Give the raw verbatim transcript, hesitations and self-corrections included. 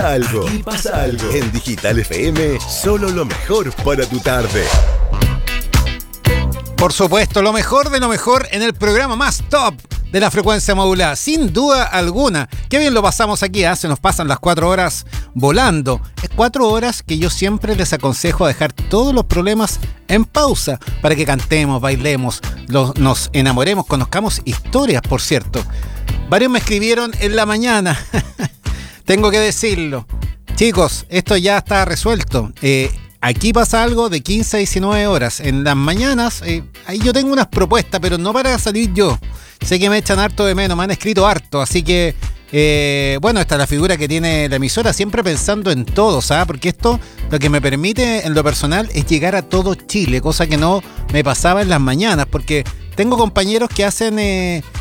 Algo. Aquí pasa algo. En Digital F M, solo lo mejor para tu tarde. Por supuesto, lo mejor de lo mejor en el programa más top de la frecuencia modulada, sin duda alguna. Qué bien lo pasamos aquí, ¿eh? Se nos pasan las cuatro horas volando. Es cuatro horas que yo siempre les aconsejo dejar todos los problemas en pausa para que cantemos, bailemos, los, nos enamoremos, conozcamos historias, por cierto. Varios me escribieron en la mañana. Tengo que decirlo. Chicos, esto ya está resuelto. Eh, Aquí pasa algo de quince a diecinueve horas. En las mañanas, eh, ahí yo tengo unas propuestas, pero no para salir yo. Sé que me echan harto de menos, me han escrito harto. Así que, eh, bueno, esta es la figura que tiene la emisora, siempre pensando en todo, ¿sabes? Porque esto lo que me permite en lo personal es llegar a todo Chile, cosa que no me pasaba en las mañanas, porque tengo compañeros que hacen eh,